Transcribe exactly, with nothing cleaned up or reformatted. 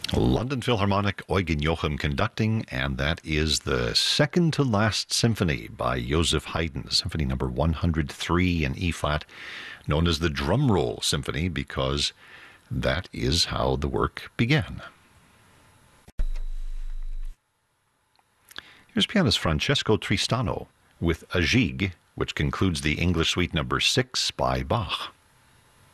London Philharmonic, Eugen Joachim conducting, and that is the second to last symphony by Joseph Haydn, Symphony number one hundred three in E flat, known as the Drum Roll Symphony because that is how the work began. Here's pianist Francesco Tristano with a Gigue, which concludes the English Suite number six by Bach.